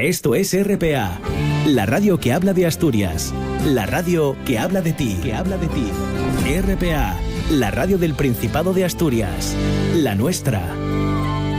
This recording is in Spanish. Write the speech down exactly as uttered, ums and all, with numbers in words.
Esto es R P A, la radio que habla de Asturias, la radio que habla de ti, que habla de ti. R P A, la radio del Principado de Asturias, la nuestra.